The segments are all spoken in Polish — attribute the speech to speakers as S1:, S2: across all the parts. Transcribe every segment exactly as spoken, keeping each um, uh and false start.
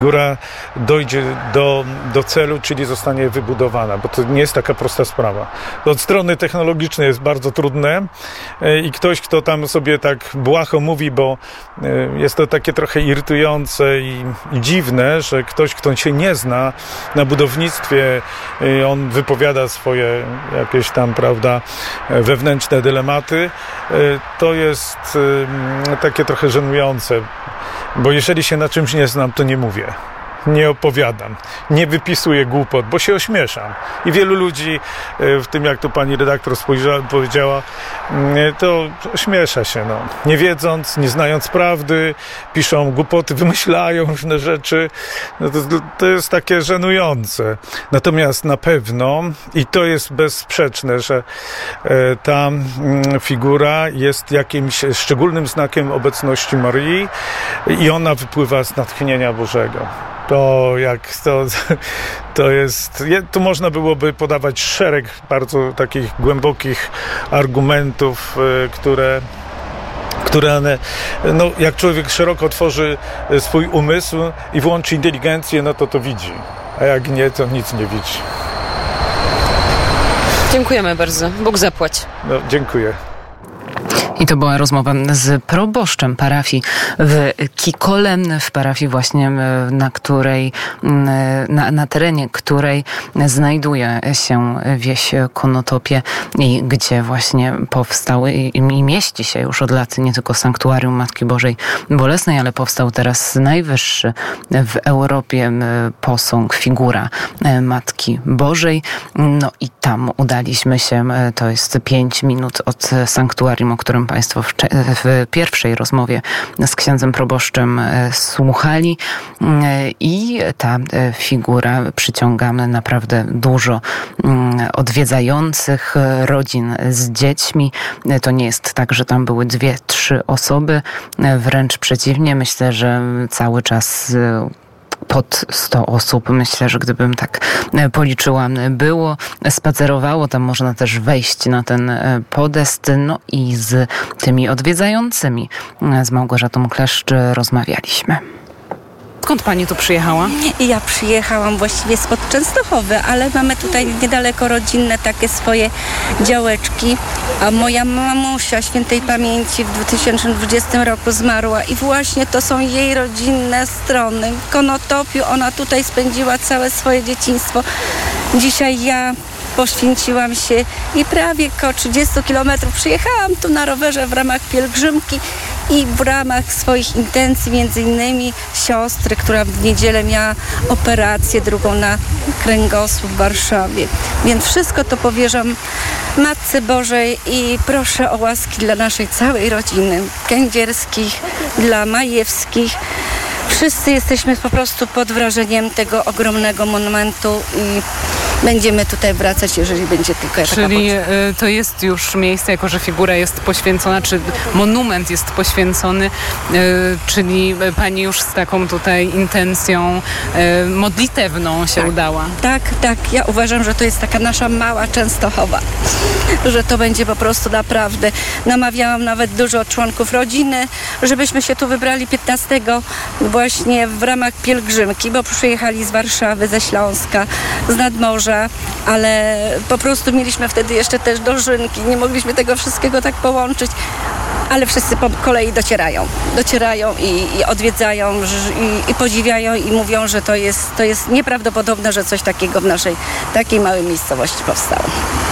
S1: Góra dojdzie do, do celu, czyli zostanie wybudowana, bo to nie jest taka prosta sprawa. To od strony technologicznej jest bardzo trudne i ktoś, kto tam sobie tak błaho mówi, bo jest to takie trochę irytujące i, i dziwne, że ktoś, kto się nie zna na budownictwie, on wypowiada swoje jakieś tam, prawda, wewnętrzne dylematy, to jest takie trochę żenujące, bo jeżeli się na czymś nie znam, to nie mówię. Nie opowiadam, nie wypisuję głupot, bo się ośmieszam. I wielu ludzi, w tym jak tu pani redaktor spojrzała, powiedziała, to ośmiesza się, no. Nie wiedząc, nie znając prawdy, piszą głupoty, wymyślają różne rzeczy. No to, to jest takie żenujące. Natomiast na pewno, i to jest bezsprzeczne, że ta figura jest jakimś szczególnym znakiem obecności Maryi i ona wypływa z natchnienia Bożego. To jak to, to jest, tu można byłoby podawać szereg bardzo takich głębokich argumentów, które, które no, jak człowiek szeroko otworzy swój umysł i włączy inteligencję, no to to widzi, a jak nie, to nic nie widzi.
S2: Dziękujemy bardzo. Bóg zapłać.
S1: No, dziękuję.
S3: I to była rozmowa z proboszczem parafii w Kikole, w parafii właśnie, na której, na, na terenie której znajduje się wieś Konotopie i gdzie właśnie powstały i, i mieści się już od lat nie tylko sanktuarium Matki Bożej Bolesnej, ale powstał teraz najwyższy w Europie posąg, figura Matki Bożej. No i tam udaliśmy się, to jest pięć minut od sanktuarium, o którym Państwo w, w pierwszej rozmowie z księdzem proboszczem słuchali i ta figura przyciąga naprawdę dużo odwiedzających, rodzin z dziećmi. To nie jest tak, że tam były dwie, trzy osoby, wręcz przeciwnie. Myślę, że cały czas pod sto osób. Myślę, że gdybym tak policzyła, było, spacerowało, tam można też wejść na ten podest. No i z tymi odwiedzającymi, z Małgorzatą Kleszcz rozmawialiśmy.
S2: Skąd pani tu przyjechała?
S4: Ja przyjechałam właściwie spod Częstochowy, ale mamy tutaj niedaleko rodzinne takie swoje działeczki. A moja mamusia świętej pamięci w dwa tysiące dwudziestym roku zmarła i właśnie to są jej rodzinne strony. W Konotopiu ona tutaj spędziła całe swoje dzieciństwo. Dzisiaj ja poświęciłam się i prawie około trzydzieści kilometrów przyjechałam tu na rowerze w ramach pielgrzymki i w ramach swoich intencji, między innymi siostry, która w niedzielę miała operację drugą na kręgosłup w Warszawie. Więc wszystko to powierzam Matce Bożej i proszę o łaski dla naszej całej rodziny, Kędzierskich, dla Majewskich. Wszyscy jesteśmy po prostu pod wrażeniem tego ogromnego monumentu i będziemy tutaj wracać, jeżeli będzie tylko taka
S2: Czyli
S4: potrzeba.
S2: to jest już miejsce, jako że figura jest poświęcona, czy monument jest poświęcony, czyli pani już z taką tutaj intencją modlitewną się
S4: tak,
S2: udała.
S4: Tak, tak. Ja uważam, że to jest taka nasza mała Częstochowa. Że to będzie po prostu naprawdę. Namawiałam nawet dużo członków rodziny, żebyśmy się tu wybrali piętnastego właśnie w ramach pielgrzymki, bo przyjechali z Warszawy, ze Śląska, z nadmorza, ale po prostu mieliśmy wtedy jeszcze też dożynki. Nie mogliśmy tego wszystkiego tak połączyć. Ale wszyscy po kolei docierają. Docierają i, i odwiedzają i, i podziwiają i mówią, że to jest, to jest nieprawdopodobne, że coś takiego w naszej takiej małej miejscowości powstało.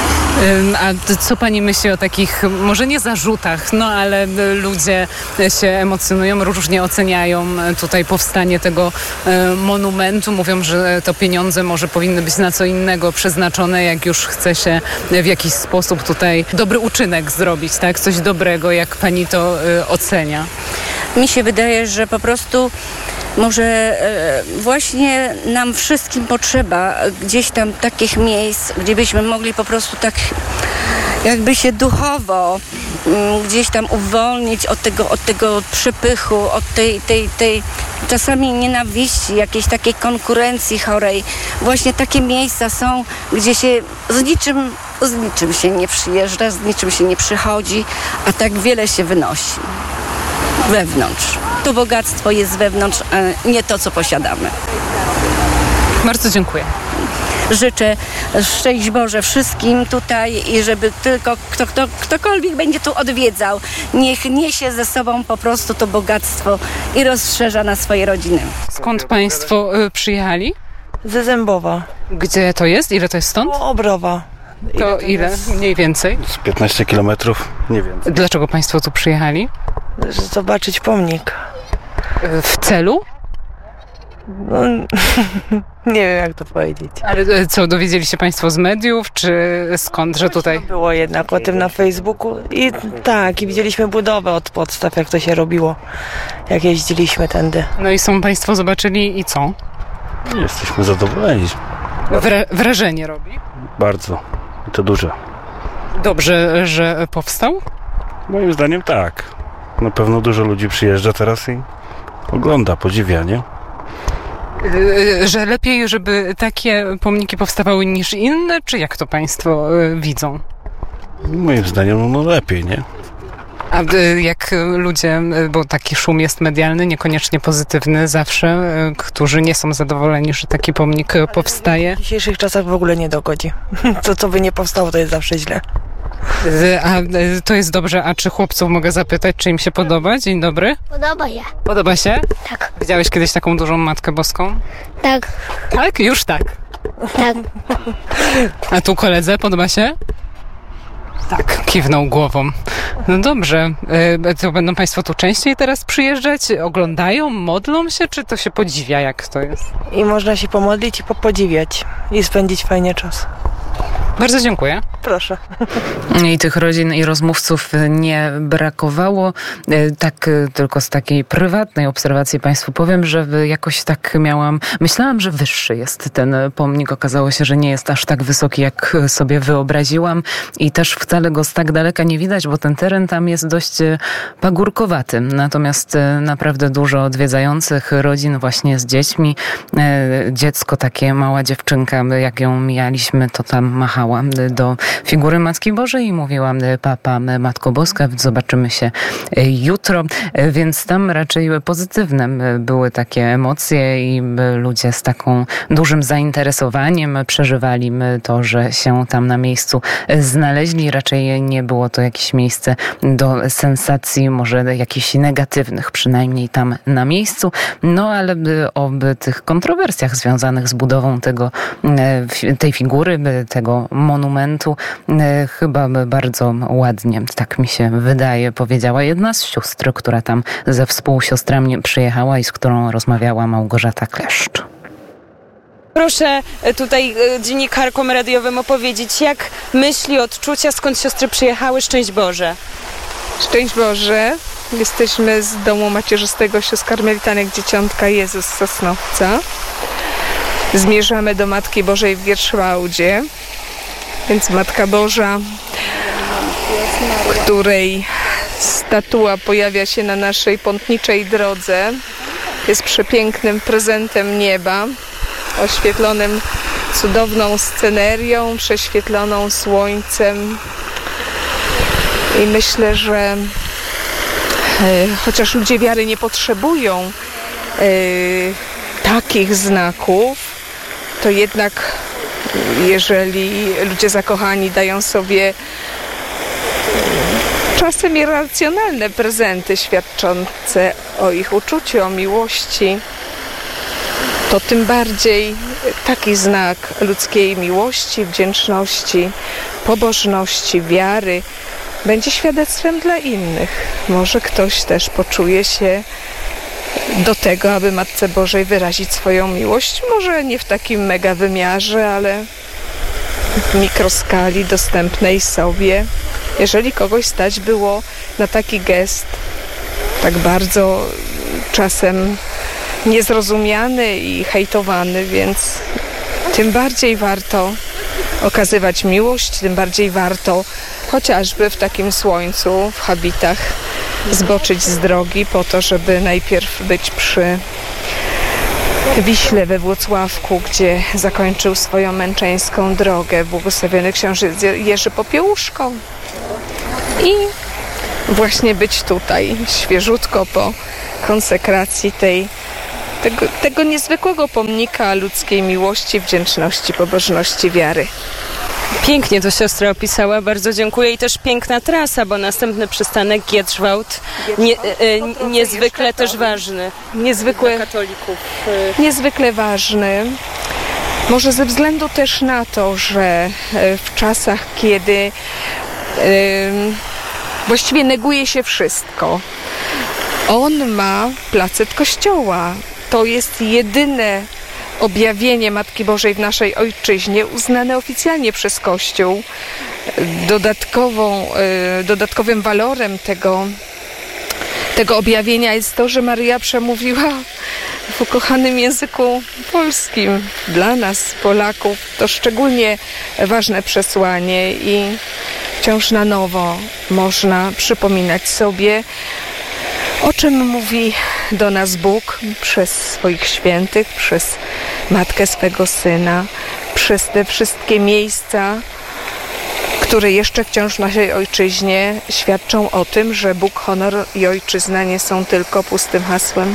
S2: A co pani myśli o takich, może nie zarzutach, no ale ludzie się emocjonują, różnie oceniają tutaj powstanie tego monumentu. Mówią, że to pieniądze może powinny być na co innego przeznaczone, jak już chce się w jakiś sposób tutaj dobry uczynek zrobić, tak? Coś dobrego, jak pani to ocenia?
S4: Mi się wydaje, że po prostu może e, właśnie nam wszystkim potrzeba gdzieś tam takich miejsc, gdzie byśmy mogli po prostu tak jakby się duchowo m, gdzieś tam uwolnić od tego, od tego przepychu, od tej, tej, tej czasami nienawiści, jakiejś takiej konkurencji chorej. Właśnie takie miejsca są, gdzie się z niczym, z niczym się nie przyjeżdża, z niczym się nie przychodzi, a tak wiele się wynosi. wewnątrz. To bogactwo jest wewnątrz, a nie to, co posiadamy.
S2: Bardzo dziękuję.
S4: Życzę szczęść Boże wszystkim tutaj i żeby tylko kto, kto, ktokolwiek będzie tu odwiedzał, niech niesie ze sobą po prostu to bogactwo i rozszerza na swoje rodziny.
S2: Skąd państwo y, przyjechali?
S5: Ze Zębowa.
S2: Gdzie to jest? Ile to jest stąd?
S5: O, Obrowa.
S2: To, to ile?
S5: jest?
S2: Mniej więcej?
S6: Z piętnaście kilometrów, nie więcej.
S2: Dlaczego państwo tu przyjechali?
S5: Zobaczyć pomnik.
S2: Y, w celu?
S5: No, nie wiem, jak to powiedzieć.
S2: Ale y, co, dowiedzieli się państwo z mediów, czy skąd, że tutaj?
S5: Było jednak o tym na Facebooku i tak, i widzieliśmy budowę od podstaw, jak to się robiło, jak jeździliśmy tędy.
S2: No i są państwo zobaczyli i co?
S6: Jesteśmy zadowoleni.
S2: Wra- wrażenie robi?
S6: Bardzo. I to duże.
S2: Dobrze, że powstał?
S6: Moim zdaniem tak. Na pewno dużo ludzi przyjeżdża teraz i ogląda, podziwia, nie?
S2: Y, Że lepiej, żeby takie pomniki powstawały niż inne, czy jak to państwo y, widzą?
S6: Moim zdaniem no lepiej, nie?
S2: A y, jak ludzie, y, bo taki szum jest medialny, niekoniecznie pozytywny zawsze, y, którzy nie są zadowoleni, że taki pomnik y, powstaje.
S5: W dzisiejszych czasach w ogóle nie dogodzi. To, co by nie powstało, to jest zawsze źle.
S2: Y, A y, to jest dobrze, a czy chłopców mogę zapytać, czy im się podoba? Dzień dobry.
S7: Podoba się.
S2: Podoba się?
S7: Tak.
S2: Widziałeś kiedyś taką dużą Matkę Boską?
S7: Tak,
S2: Tak? Już tak.
S7: tak.
S2: A tu koledze podoba się? Tak, kiwnął głową. No dobrze, y, to będą państwo tu częściej teraz przyjeżdżać? Oglądają, modlą się, czy to się podziwia, jak to jest?
S5: I można się pomodlić i popodziwiać i spędzić fajnie czas.
S2: Bardzo dziękuję.
S5: Proszę.
S3: I tych rodzin i rozmówców nie brakowało. Tak tylko z takiej prywatnej obserwacji państwu powiem, że jakoś tak miałam, myślałam, że wyższy jest ten pomnik. Okazało się, że nie jest aż tak wysoki, jak sobie wyobraziłam i też wcale go z tak daleka nie widać, bo ten teren tam jest dość pagórkowaty. Natomiast naprawdę dużo odwiedzających rodzin właśnie z dziećmi. Dziecko, takie mała dziewczynka, jak ją mijaliśmy, to tam machała do figury Matki Bożej i mówiła: Papa, Matko Boska, zobaczymy się jutro. Więc tam raczej pozytywne były takie emocje i ludzie z taką dużym zainteresowaniem przeżywali to, że się tam na miejscu znaleźli. Raczej nie było to jakieś miejsce do sensacji, może jakichś negatywnych, przynajmniej tam na miejscu. No ale o tych kontrowersjach związanych z budową tego, tej figury, tego monumentu, chyba bardzo ładnie, tak mi się wydaje, powiedziała jedna z sióstr, która tam ze współsiostrami przyjechała i z którą rozmawiała Małgorzata Kleszcz.
S8: Proszę tutaj dziennikarkom radiowym opowiedzieć, jak myśli, odczucia, skąd siostry przyjechały. Szczęść Boże.
S9: Szczęść Boże. Jesteśmy z domu macierzystego sióstr karmelitanek Dzieciątka Jezus z Sosnowca. Zmierzamy do Matki Bożej w Wierzchwałdzie. Więc Matka Boża, której statua pojawia się na naszej pątniczej drodze, jest przepięknym prezentem nieba, oświetlonym cudowną scenerią, prześwietloną słońcem. I myślę, że e, chociaż ludzie wiary nie potrzebują e, takich znaków, to jednak jeżeli ludzie zakochani dają sobie czasem irracjonalne prezenty świadczące o ich uczuciu, o miłości, to tym bardziej taki znak ludzkiej miłości, wdzięczności, pobożności, wiary będzie świadectwem dla innych. Może ktoś też poczuje się do tego, aby Matce Bożej wyrazić swoją miłość. Może nie w takim mega wymiarze, ale w mikroskali dostępnej sobie. Jeżeli kogoś stać było na taki gest, tak bardzo czasem niezrozumiany i hejtowany, więc tym bardziej warto okazywać miłość, tym bardziej warto chociażby w takim słońcu, w habitach zboczyć z drogi po to, żeby najpierw być przy Wiśle we Włocławku, gdzie zakończył swoją męczeńską drogę błogosławiony książę Jerzy Popiełuszko, i właśnie być tutaj, świeżutko po konsekracji tej, tego, tego niezwykłego pomnika ludzkiej miłości, wdzięczności, pobożności, wiary.
S8: Pięknie to siostra opisała, bardzo dziękuję i też piękna trasa, bo następny przystanek Gierczwałd, nie, e, niezwykle też ważny
S9: Niezwykle,
S8: dla katolików.
S9: niezwykle ważny. Może ze względu też na to, że w czasach, kiedy yy, właściwie neguje się wszystko, on ma placet Kościoła. To jest jedyne objawienie Matki Bożej w naszej ojczyźnie, uznane oficjalnie przez Kościół. Dodatkową, yy, dodatkowym walorem tego, tego objawienia jest to, że Maryja przemówiła w ukochanym języku polskim. Dla nas, Polaków, to szczególnie ważne przesłanie i wciąż na nowo można przypominać sobie, o czym mówi do nas Bóg przez swoich świętych, przez Matkę swego Syna, przez te wszystkie miejsca, które jeszcze wciąż w naszej ojczyźnie świadczą o tym, że Bóg, honor i ojczyzna nie są tylko pustym hasłem.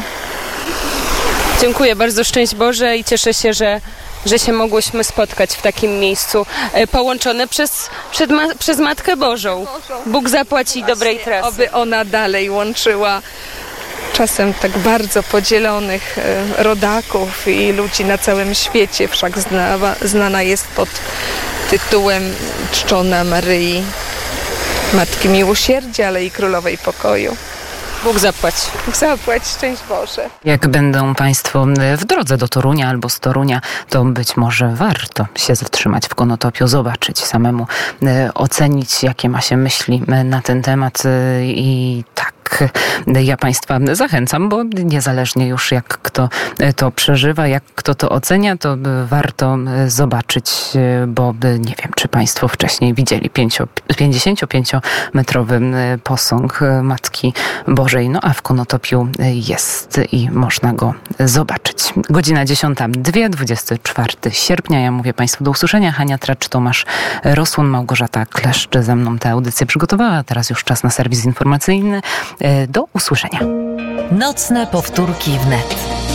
S8: Dziękuję bardzo, szczęść Boże i cieszę się, że, że się mogłyśmy spotkać w takim miejscu, e, połączone przez, przed ma, przez Matkę Bożą. Bóg zapłaci dobrej trasy.
S9: Oby ona dalej łączyła czasem tak bardzo podzielonych e, rodaków i ludzi na całym świecie. Wszak znana, znana jest pod tytułem czczona Maryi, Matki Miłosierdzia, ale i Królowej Pokoju.
S8: Bóg zapłać.
S9: Bóg zapłać, szczęść Boże.
S3: Jak będą Państwo w drodze do Torunia albo z Torunia, to być może warto się zatrzymać w Konotopiu, zobaczyć samemu, ocenić, jakie ma się myśli na ten temat i tak. Ja Państwa zachęcam, bo niezależnie już jak kto to przeżywa, jak kto to ocenia, to warto zobaczyć, bo nie wiem, czy Państwo wcześniej widzieli pięćdziesięciopięciometrowy posąg Matki Bożej, no a w Konotopiu jest i można go zobaczyć. Godzina dziesiąta, dwie, dwudziestego czwartego sierpnia. Ja mówię Państwu do usłyszenia. Hania Tracz, Tomasz Rosłon, Małgorzata Kleszcz ze mną tę audycję przygotowała. Teraz już czas na serwis informacyjny. Do usłyszenia.
S7: Nocne powtórki wnet.